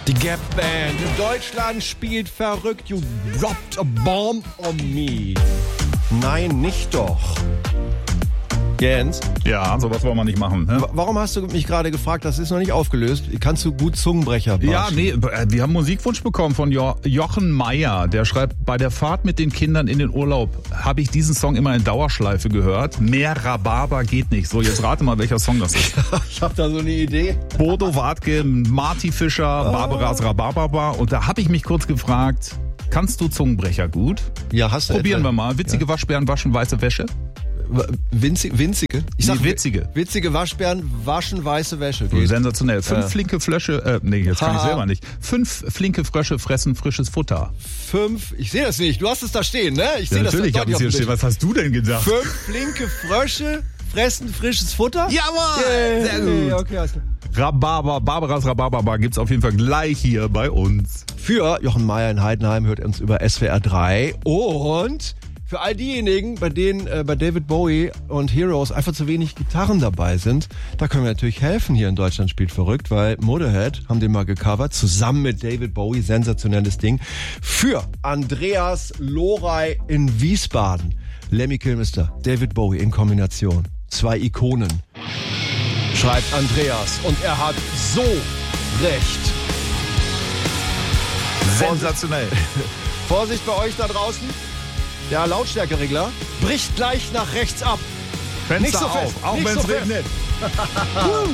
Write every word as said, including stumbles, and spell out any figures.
Die Gap Band. Deutschland spielt verrückt. You dropped a bomb on me. Nein, nicht doch. Jens? Ja, sowas wollen wir nicht machen. Ne? Warum hast du mich gerade gefragt? Das ist noch nicht aufgelöst. Kannst du gut Zungenbrecher basteln? Ja, nee, wir haben einen Musikwunsch bekommen von jo- Jochen Meyer. Der schreibt, bei der Fahrt mit den Kindern in den Urlaub habe ich diesen Song immer in Dauerschleife gehört. Mehr Rhabarber geht nicht. So, jetzt rate mal, welcher Song das ist. Ich habe da so eine Idee. Bodo Wartke, Marty Fischer, Barbaras Rhabarber. Und da habe ich mich kurz gefragt, kannst du Zungenbrecher gut? Ja, hast du. Probieren etwa? wir mal. Witzige Ja. Waschbären waschen weiße Wäsche. Winzige? Winzige? Ich Nee, witzige. Witzige Waschbären waschen weiße Wäsche. So, Geht. sensationell. Fünf Ja. flinke Frösche, äh, nee, jetzt kann ich Haha. selber nicht. Fünf flinke Frösche fressen frisches Futter. Fünf, ich sehe das nicht. Du hast es da stehen, ne? Ich sehe Ja, das natürlich habe deutlich ich hier auf dem stehen. Bild. Was hast du denn gedacht? Fünf flinke Frösche fressen frisches Futter? Jawohl! Yeah, Sehr gut. Okay, alles klar. Rhabarber, Barbaras Rhabarber gibt's auf jeden Fall gleich hier bei uns. Für Jochen Meyer in Heidenheim hört uns über S W R drei und für all diejenigen, bei denen äh, bei David Bowie und Heroes einfach zu wenig Gitarren dabei sind, da können wir natürlich helfen hier in Deutschland spielt verrückt, weil Motorhead haben den mal gecovert, zusammen mit David Bowie, sensationelles Ding, für Andreas Lorey in Wiesbaden. Lemmy Kilmister, David Bowie in Kombination. Zwei Ikonen. Schreibt Andreas und er hat so recht. Sensationell. Vorsicht bei euch da draußen. Der Lautstärkeregler bricht gleich nach rechts ab. Fenster Nicht so auf, fest, auch nicht wenn es so fest. regnet.